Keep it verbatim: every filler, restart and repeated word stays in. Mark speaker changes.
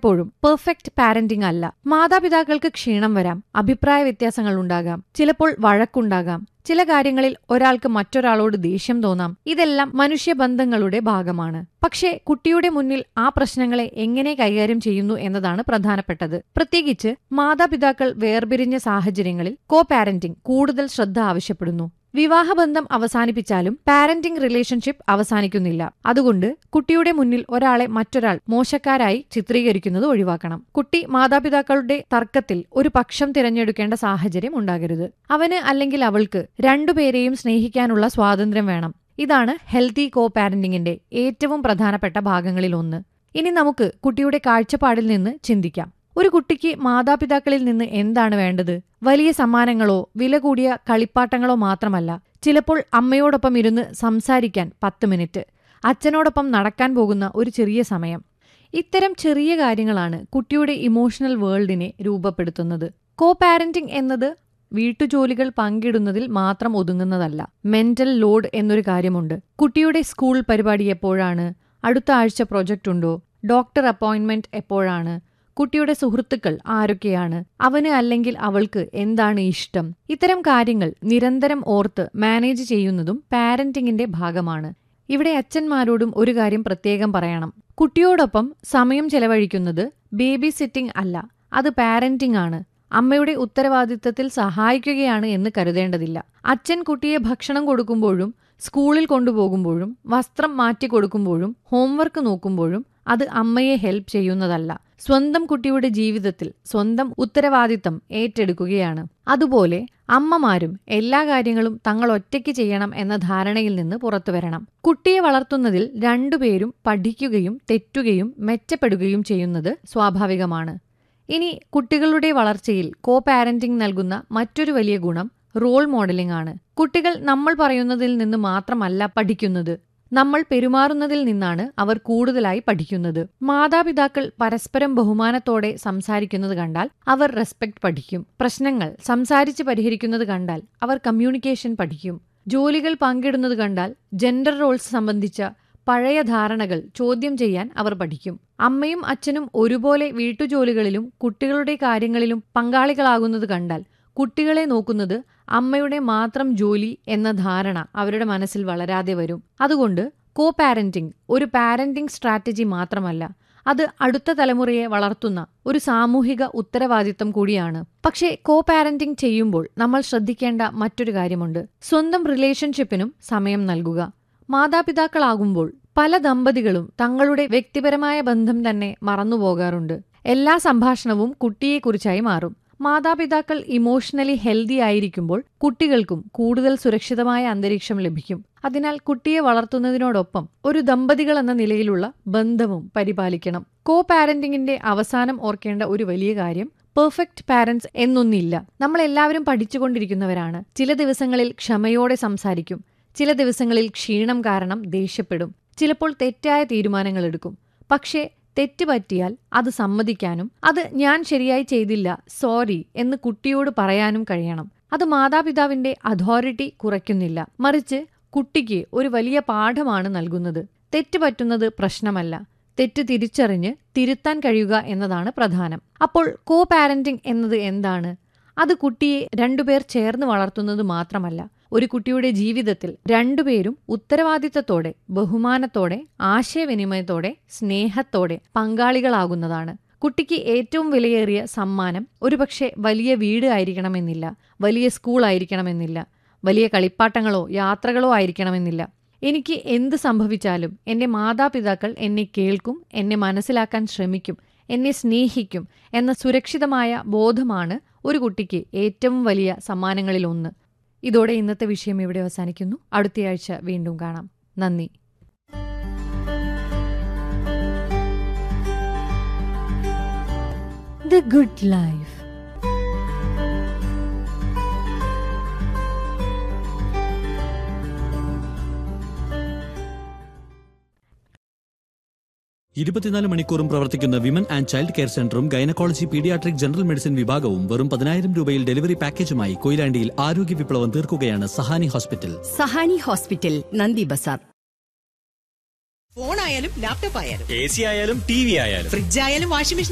Speaker 1: പലപ്പോഴും perfect parenting അല്ല. മാതാപിതാക്കൾക്ക് ക്ഷീണം വരാം, അഭിപ്രായ വ്യത്യാസങ്ങൾ ഉണ്ടാകാം, ചിലപ്പോൾ വഴക്കുണ്ടാകാം, ചില കാര്യങ്ങളിൽ ഒരാൾക്ക് മറ്റൊരാളോട് ദേഷ്യം തോന്നാം. ഇതെല്ലാം മനുഷ്യബന്ധങ്ങളുടെ ഭാഗമാണ്. പക്ഷേ കുട്ടിയുടെ മുന്നിൽ ആ പ്രശ്നങ്ങളെ എങ്ങനെ കൈകാര്യം ചെയ്യുന്നു എന്നതാണ് പ്രധാനപ്പെട്ടത്. പ്രത്യേകിച്ച് മാതാപിതാക്കൾ വേർപിരിഞ്ഞ സാഹചര്യങ്ങളിൽ കോ പാരന്റിംഗ് കൂടുതൽ ശ്രദ്ധ ആവശ്യപ്പെടുന്നു. വിവാഹബന്ധം അവസാനിപ്പിച്ചാലും പാരന്റിംഗ് റിലേഷൻഷിപ്പ് അവസാനിക്കുന്നില്ല. അതുകൊണ്ട് കുട്ടിയുടെ മുന്നിൽ ഒരാളെ മറ്റൊരാൾ മോശക്കാരായി ചിത്രീകരിക്കുന്നത് ഒഴിവാക്കണം. കുട്ടി മാതാപിതാക്കളുടെ തർക്കത്തിൽ ഒരു പക്ഷം തിരഞ്ഞെടുക്കേണ്ട സാഹചര്യം ഉണ്ടാകരുത്. അവന് അല്ലെങ്കിൽ അവൾക്ക് രണ്ടുപേരെയും സ്നേഹിക്കാനുള്ള സ്വാതന്ത്ര്യം വേണം. ഇതാണ് ഹെൽത്തി കോ പാരന്റിംഗിന്റെ ഏറ്റവും പ്രധാനപ്പെട്ട ഭാഗങ്ങളിൽ ഒന്ന്. ഇനി നമുക്ക് കുട്ടിയുടെ കാഴ്ചപ്പാടിൽ നിന്ന് ചിന്തിക്കാം. ഒരു കുട്ടിക്ക് മാതാപിതാക്കളിൽ നിന്ന് എന്താണ് വേണ്ടത്? വലിയ സമ്മാനങ്ങളോ വില കൂടിയ കളിപ്പാട്ടങ്ങളോ മാത്രമല്ല. ചിലപ്പോൾ അമ്മയോടൊപ്പം ഇരുന്ന് സംസാരിക്കാൻ പത്ത് മിനിറ്റ്, അച്ഛനോടൊപ്പം നടക്കാൻ പോകുന്ന ഒരു ചെറിയ സമയം. ഇത്തരം ചെറിയ കാര്യങ്ങളാണ് കുട്ടിയുടെ ഇമോഷണൽ വേൾഡിനെ രൂപപ്പെടുത്തുന്നത്. കോ പാരന്റിംഗ് എന്നത് വീട്ടുജോലികൾ പങ്കിടുന്നതിൽ മാത്രം ഒതുങ്ങുന്നതല്ല. മെന്റൽ ലോഡ് എന്നൊരു കാര്യമുണ്ട്. കുട്ടിയുടെ സ്കൂൾ പരിപാടി എപ്പോഴാണ്? അടുത്ത ആഴ്ച പ്രൊജക്റ്റ് ഉണ്ടോ? ഡോക്ടർ അപ്പോയിന്റ്മെന്റ് എപ്പോഴാണ്? കുട്ടിയുടെ സുഹൃത്തുക്കൾ ആരൊക്കെയാണ്? അവന് അല്ലെങ്കിൽ അവൾക്ക് എന്താണ് ഇഷ്ടം? ഇത്തരം കാര്യങ്ങൾ നിരന്തരം ഓർത്ത് മാനേജ് ചെയ്യുന്നതും പാരന്റിംഗിന്റെ ഭാഗമാണ്. ഇവിടെ അച്ഛന്മാരോടും ഒരു കാര്യം പ്രത്യേകം പറയണം. കുട്ടിയോടൊപ്പം സമയം ചെലവഴിക്കുന്നത് ബേബി സിറ്റിംഗ് അല്ല, അത് പാരന്റിംഗ് ആണ്. അമ്മയുടെ ഉത്തരവാദിത്തത്തിൽ സഹായിക്കുകയാണ് എന്ന് കരുതേണ്ടതില്ല. അച്ഛൻ കുട്ടിയെ ഭക്ഷണം കൊടുക്കുമ്പോഴും സ്കൂളിൽ കൊണ്ടുപോകുമ്പോഴും വസ്ത്രം മാറ്റിക്കൊടുക്കുമ്പോഴും ഹോംവർക്ക് നോക്കുമ്പോഴും അത് അമ്മയെ ഹെൽപ്പ് ചെയ്യുന്നതല്ല. സ്വന്തം കുട്ടിയുടെ ജീവിതത്തിൽ സ്വന്തം ഉത്തരവാദിത്തം ഏറ്റെടുക്കുകയാണ്. അതുപോലെ അമ്മമാരും എല്ലാ കാര്യങ്ങളും തങ്ങൾ ഒറ്റയ്ക്ക് ചെയ്യണം എന്ന ധാരണയിൽ നിന്ന് പുറത്തുവരണം. കുട്ടിയെ വളർത്തുന്നതിൽ രണ്ടുപേരും പഠിക്കുകയും തെറ്റുകയും മെച്ചപ്പെടുകയും ചെയ്യുന്നത് സ്വാഭാവികമാണ്. ഇനി കുട്ടികളുടെ വളർച്ചയിൽ കോ പാരന്റിംഗ് നൽകുന്ന മറ്റൊരു വലിയ ഗുണം റോൾ മോഡലിംഗ് ആണ്. കുട്ടികൾ നമ്മൾ പറയുന്നതിൽ നിന്ന് മാത്രമല്ല പഠിക്കുന്നത്, നമ്മൾ പെരുമാറുന്നതിൽ നിന്നാണ് അവർ കൂടുതലായി പഠിക്കുന്നത്. മാതാപിതാക്കൾ പരസ്പരം ബഹുമാനത്തോടെ സംസാരിക്കുന്നത് കണ്ടാൽ അവർ റെസ്പെക്ട് പഠിക്കും. പ്രശ്നങ്ങൾ സംസാരിച്ച് പരിഹരിക്കുന്നത് കണ്ടാൽ അവർ കമ്മ്യൂണിക്കേഷൻ പഠിക്കും. ജോലികൾ പങ്കിടുന്നത് കണ്ടാൽ ജെൻഡർ റോൾസ് സംബന്ധിച്ച പഴയ ധാരണകൾ ചോദ്യം ചെയ്യാൻ അവർ പഠിക്കും. അമ്മയും അച്ഛനും ഒരുപോലെ വീട്ടുജോലികളിലും കുട്ടികളുടെ കാര്യങ്ങളിലും പങ്കാളികളാകുന്നത് കണ്ടാൽ കുട്ടികളെ നോക്കുന്നത് അമ്മയുടെ മാത്രം ജോലി എന്ന ധാരണ അവരുടെ മനസ്സിൽ വളരാതെ വരും. അതുകൊണ്ട് കോ പാരന്റിംഗ് ഒരു പാരന്റിംഗ് സ്ട്രാറ്റജി മാത്രമല്ല, അത് അടുത്ത തലമുറയെ വളർത്തുന്ന ഒരു സാമൂഹിക ഉത്തരവാദിത്തം കൂടിയാണ്. പക്ഷേ കോ പാരന്റിംഗ് ചെയ്യുമ്പോൾ നമ്മൾ ശ്രദ്ധിക്കേണ്ട മറ്റൊരു കാര്യമുണ്ട്. സ്വന്തം റിലേഷൻഷിപ്പിനും സമയം നൽകുക. മാതാപിതാക്കളാകുമ്പോൾ പല ദമ്പതികളും തങ്ങളുടെ വ്യക്തിപരമായ ബന്ധം തന്നെ മറന്നുപോകാറുണ്ട്. എല്ലാ സംഭാഷണവും കുട്ടിയെക്കുറിച്ചായി മാറും. മാതാപിതാക്കൾ ഇമോഷണലി ഹെൽത്തി ആയിരിക്കുമ്പോൾ കുട്ടികൾക്കും കൂടുതൽ സുരക്ഷിതമായ അന്തരീക്ഷം ലഭിക്കും. അതിനാൽ കുട്ടിയെ വളർത്തുന്നതിനോടൊപ്പം ഒരു ദമ്പതികൾ എന്ന നിലയിലുള്ള ബന്ധവും പരിപാലിക്കണം. കോ പാരന്റിംഗിന്റെ അവസാനം ഓർക്കേണ്ട ഒരു വലിയ കാര്യം, പെർഫെക്റ്റ് പാരന്റ്സ് എന്നൊന്നില്ല. നമ്മളെല്ലാവരും പഠിച്ചുകൊണ്ടിരിക്കുന്നവരാണ്. ചില ദിവസങ്ങളിൽ ക്ഷമയോടെ സംസാരിക്കും, ചില ദിവസങ്ങളിൽ ക്ഷീണം കാരണം ദേഷ്യപ്പെടും, ചിലപ്പോൾ തെറ്റായ തീരുമാനങ്ങൾ എടുക്കും. പക്ഷേ തെറ്റ് പറ്റിയാൽ അത് സമ്മതിക്കാനും അത് ഞാൻ ശരിയായി ചെയ്തില്ല, സോറി എന്ന് കുട്ടിയോട് പറയാനും കഴിയണം. അത് മാതാപിതാവിന്റെ അതോറിറ്റി കുറയ്ക്കുന്നില്ല, മറിച്ച് കുട്ടിക്ക് ഒരു വലിയ പാഠമാണ് നൽകുന്നത്. തെറ്റ് പറ്റുന്നത് പ്രശ്നമല്ല, തെറ്റ് തിരിച്ചറിഞ്ഞ് തിരുത്താൻ കഴിയുക എന്നതാണ് പ്രധാനം. അപ്പോൾ കോ പാരന്റിംഗ് എന്നത് എന്താണ്? അത് കുട്ടിയെ രണ്ടുപേർ ചേർന്ന് വളർത്തുന്നത് മാത്രമല്ല, ഒരു കുട്ടിയുടെ ജീവിതത്തിൽ രണ്ടുപേരും ഉത്തരവാദിത്തത്തോടെ, ബഹുമാനത്തോടെ, ആശയവിനിമയത്തോടെ, സ്നേഹത്തോടെ പങ്കാളികളാകുന്നതാണ്. കുട്ടിക്ക് ഏറ്റവും വിലയേറിയ സമ്മാനം ഒരുപക്ഷെ വലിയ വീട് ആയിരിക്കണമെന്നില്ല, വലിയ സ്കൂൾ ആയിരിക്കണമെന്നില്ല, വലിയ കളിപ്പാട്ടങ്ങളോ യാത്രകളോ ആയിരിക്കണമെന്നില്ല. എനിക്ക് എന്ത് സംഭവിച്ചാലും എൻ്റെ മാതാപിതാക്കൾ എന്നെ കേൾക്കും, എന്നെ മനസ്സിലാക്കാൻ ശ്രമിക്കും, എന്നെ സ്നേഹിക്കും എന്ന സുരക്ഷിതമായ ബോധമാണ് ഒരു കുട്ടിക്ക് ഏറ്റവും വലിയ സമ്മാനങ്ങളിലൊന്ന്. ഇതോടെ ഇന്നത്തെ വിഷയം ഇവിടെ അവസാനിക്കുന്നു. അടുത്തയാഴ്ച വീണ്ടും കാണാം. നന്ദി. The Good Life.
Speaker 2: ഇരുപത്തിനാല് മണിക്കൂറും പ്രവർത്തിക്കുന്ന വിമൻ ആൻഡ് ചൈൽഡ് കെയർ സെന്ററും ഗൈനക്കോളജി പീഡിയാട്രിക് ജനറൽ മെഡിസിൻ വിഭാഗവും വെറും പതിനായിരം രൂപയിൽ ഡെലിവറി പാക്കേജുമായി കൊയിലാണ്ടിയിൽ ആരോഗ്യ വിപ്ലവം തീർക്കുകയാണ് സഹാനി ഹോസ്പിറ്റൽ.
Speaker 3: സഹാനി ഹോസ്പിറ്റൽ, നന്ദി ബസാർ.
Speaker 4: ഫോൺ ആയാലും ലാപ്ടോപ്പ് ആയാലും
Speaker 5: എ സി ആയാലും ടി വി ആയാലും
Speaker 4: ഫ്രിഡ്ജ് ആയാലും വാഷിംഗ് മെഷീൻ